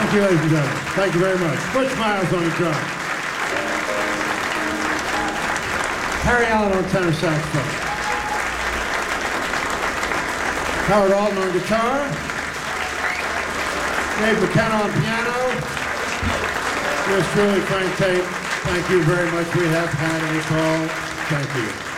Thank you, ladies and gentlemen. Thank you very much. Butch Miles on the drum. Harry Allen on tenor saxophone. Howard Alden on guitar. Dave McKenna on piano. Yours truly, Frank Tate. Thank you very much. We have had a call. Thank you.